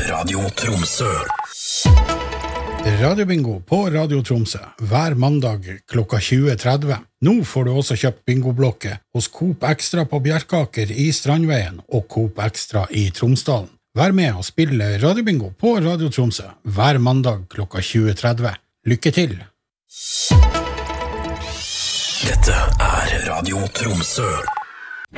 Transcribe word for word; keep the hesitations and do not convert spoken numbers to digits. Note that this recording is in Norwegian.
Radio Tromsø. Radiobingo på Radio Tromsø hver mandag klokka tjue tretti. Nå får du også kjøpt bingoblokke hos Coop Extra på Bjerkaker i Strandveien og Coop Extra i Tromsdalen. Vær med og spille Radiobingo på Radio Tromsø hver mandag klokka tjue tretti. Lykke til! Dette er Radio Tromsø.